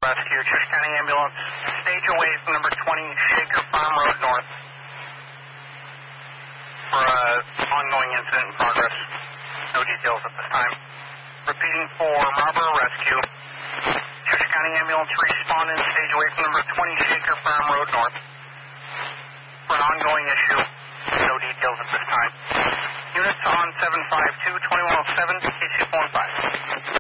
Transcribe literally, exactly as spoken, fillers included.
Rescue, Church County Ambulance, stage away from number twenty, Shaker Farm Road North, for an ongoing incident in progress. No details at this time. Repeating for Marlboro Rescue, Church County Ambulance, respond in stage away from number twenty, Shaker Farm Road North, for an ongoing issue. No details at this time. Units on seven five two, twenty-one oh seven, K C